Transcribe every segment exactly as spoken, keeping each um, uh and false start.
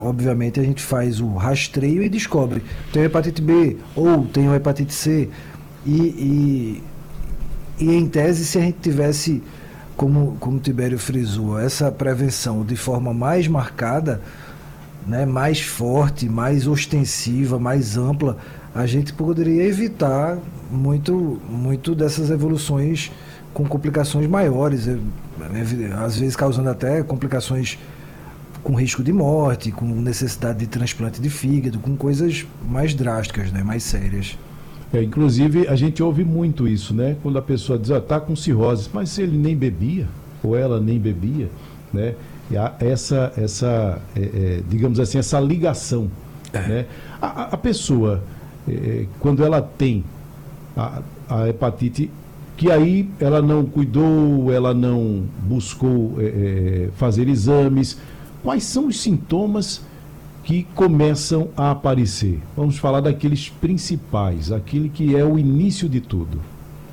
obviamente a gente faz o rastreio e descobre, tem hepatite B ou tem a hepatite C, e, e, e em tese, se a gente tivesse, como, como o Tibério frisou, essa prevenção de forma mais marcada, né, mais forte, mais ostensiva, mais ampla, a gente poderia evitar muito, muito dessas evoluções com complicações maiores, às vezes causando até complicações com risco de morte, com necessidade de transplante de fígado, com coisas mais drásticas, né, mais sérias. É, inclusive, a gente ouve muito isso, né? Quando a pessoa diz, ah, tá com cirrose, mas se ele nem bebia, ou ela nem bebia, né? E há essa, essa é, é, digamos assim, essa ligação, é. né? A, a pessoa, é, quando ela tem a, a hepatite, que aí ela não cuidou, ela não buscou é, é, fazer exames, quais são os sintomas que começam a aparecer? Vamos falar daqueles principais, aquele que é o início de tudo.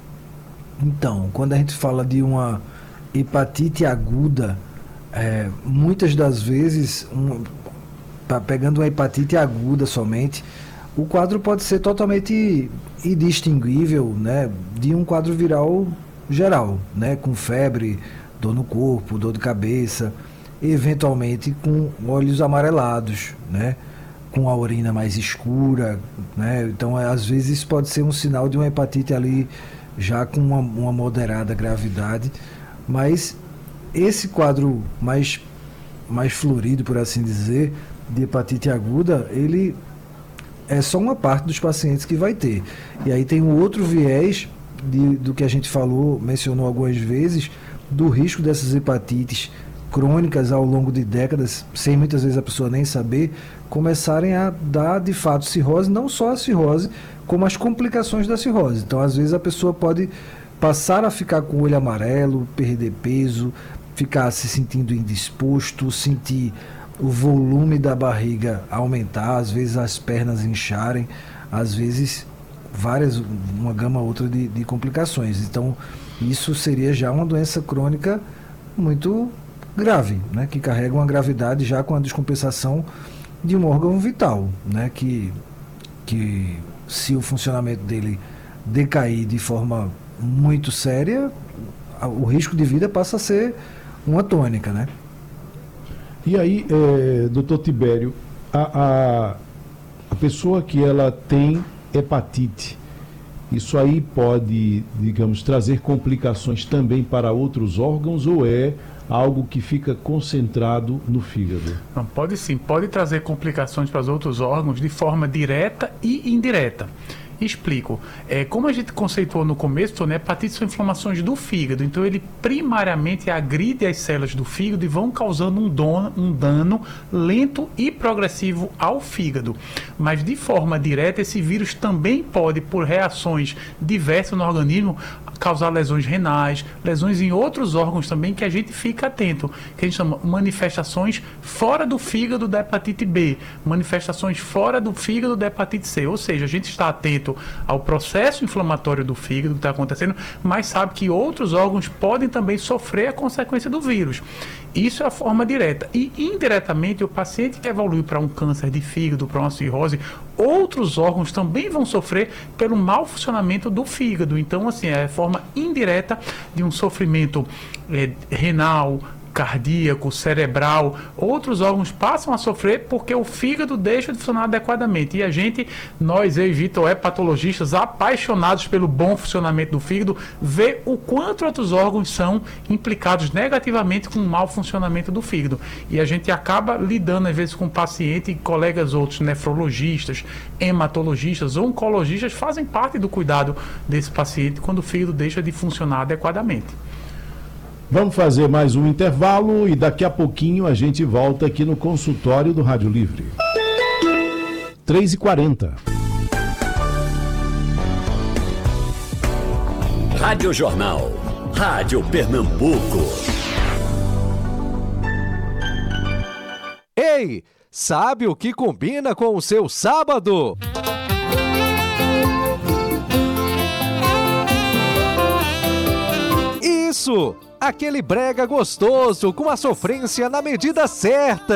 Então, quando a gente fala de uma hepatite aguda, é, muitas das vezes, um, tá pegando uma hepatite aguda somente, o quadro pode ser totalmente indistinguível, né, de um quadro viral geral, né, com febre, dor no corpo, dor de cabeça, eventualmente com olhos amarelados, né, com a urina mais escura, né, então às vezes pode ser um sinal de uma hepatite ali já com uma, uma moderada gravidade, mas esse quadro mais, mais florido, por assim dizer, de hepatite aguda, ele é só uma parte dos pacientes que vai ter. E aí tem um outro viés de, do que a gente falou, mencionou algumas vezes, do risco dessas hepatites crônicas ao longo de décadas, sem muitas vezes a pessoa nem saber, começarem a dar de fato cirrose, não só a cirrose, como as complicações da cirrose. Então, às vezes a pessoa pode passar a ficar com o olho amarelo, perder peso, ficar se sentindo indisposto, sentir o volume da barriga aumentar, às vezes as pernas incharem, às vezes várias, uma gama outra de, de complicações. Então, isso seria já uma doença crônica muito grave, né, que carrega uma gravidade já com a descompensação de um órgão vital, né, que, que se o funcionamento dele decair de forma muito séria, o risco de vida passa a ser uma tônica, né? E aí, é, doutor Tibério, a, a, a pessoa que ela tem hepatite, isso aí pode, digamos, trazer complicações também para outros órgãos ou é algo que fica concentrado no fígado? Não, pode sim, pode trazer complicações para os outros órgãos de forma direta e indireta. Explico. É, como a gente conceituou no começo, né, hepatites são inflamações do fígado, então ele primariamente agride as células do fígado e vão causando um, dono, um dano lento e progressivo ao fígado. Mas de forma direta, esse vírus também pode, por reações diversas no organismo, causar lesões renais, lesões em outros órgãos também que a gente fica atento, que a gente chama manifestações fora do fígado da hepatite B, manifestações fora do fígado da hepatite C, ou seja, a gente está atento ao processo inflamatório do fígado que está acontecendo, mas sabe que outros órgãos podem também sofrer a consequência do vírus. Isso é a forma direta. E indiretamente, o paciente que evolui para um câncer de fígado, para uma cirrose, outros órgãos também vão sofrer pelo mau funcionamento do fígado. Então, assim, é a forma indireta de um sofrimento é, renal, cardíaco, cerebral, outros órgãos passam a sofrer porque o fígado deixa de funcionar adequadamente. E a gente, nós, eu e Vitor, hepatologistas apaixonados pelo bom funcionamento do fígado, vê o quanto outros órgãos são implicados negativamente com o mau funcionamento do fígado. E a gente acaba lidando, às vezes, com o paciente e colegas outros, nefrologistas, hematologistas, oncologistas, fazem parte do cuidado desse paciente quando o fígado deixa de funcionar adequadamente. Vamos fazer mais um intervalo e daqui a pouquinho a gente volta aqui no consultório do Rádio Livre. três e quarenta. Rádio Jornal. Rádio Pernambuco. Ei, sabe o que combina com o seu sábado? Isso! Aquele brega gostoso com a sofrência na medida certa.